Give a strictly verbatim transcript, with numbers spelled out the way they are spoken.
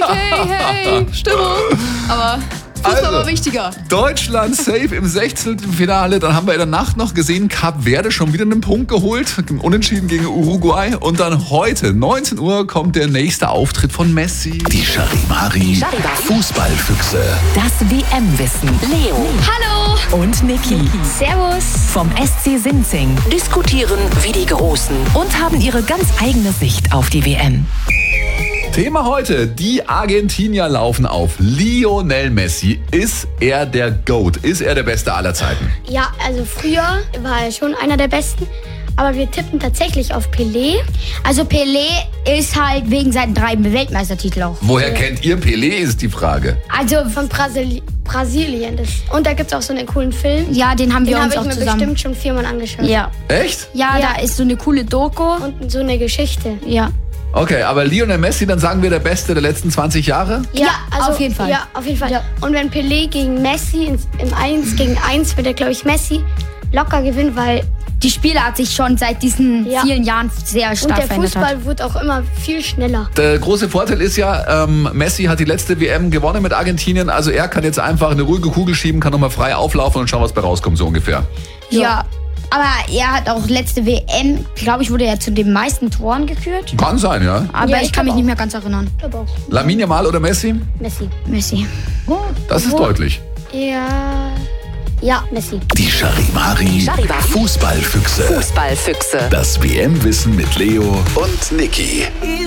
hey, hey, Stimmung. Aber Fußball Also, war wichtiger. Deutschland safe im Sechzehntelfinale. Dann haben wir in der Nacht noch gesehen, Kap Verde schon wieder einen Punkt geholt. Unentschieden gegen Uruguay. Und dann heute, neunzehn Uhr, kommt der nächste Auftritt von Messi. Die Charivari Fußballfüchse. Das W M-Wissen. Leo Hallo. und Niki Servus. vom S C Sinzing Diskutieren wie die Großen. und haben ihre ganz eigene Sicht auf die W M. Thema heute, die Argentinier laufen auf. Lionel Messi, ist er der GOAT? Ist er der Beste aller Zeiten? Ja, also früher war er schon einer der Besten. Aber wir tippen tatsächlich auf Pelé. Also Pelé ist halt wegen seinen drei Weltmeistertiteln auch. Woher kennt ihr Pelé, ist die Frage. Also von Brasil Brasilien. Das. Und da gibt es auch so einen coolen Film. Ja, den haben wir Den uns habe auch ich mir zusammen. bestimmt schon viermal angeschaut. Ja. Echt? ja, Ja. da ist so eine coole Doku. Und so eine Geschichte. Ja. Okay, aber Lionel Messi, dann sagen wir der Beste der letzten zwanzig Jahre? Ja, auf jeden Fall. Ja, auf jeden Fall. Ja. Und wenn Pelé gegen Messi ins, im eins gegen eins wird er, glaube ich, Messi locker gewinnen, weil Die Spiele hat sich schon seit diesen Ja. vielen Jahren sehr und stark der verändert. Hat. Fußball wird auch immer viel schneller. Der große Vorteil ist ja, ähm, Messi hat die letzte W M gewonnen mit Argentinien, also er kann jetzt einfach eine ruhige Kugel schieben, kann nochmal frei auflaufen und schauen, was bei rauskommt, so ungefähr. Ja. Aber er hat auch letzte W M, glaube ich, wurde er zu den meisten Toren gekürt. Kann sein, ja. Aber Ja, ich, ich kann mich glaub nicht auch. mehr ganz erinnern. Ich glaube auch. Lamine Yamal oder Messi? Messi. Messi. Das ist Wo- deutlich. Ja. Ja, Messi. Die Charivari Charivari. Fußballfüchse. Fußballfüchse. Das W M-Wissen mit Leo und Niki.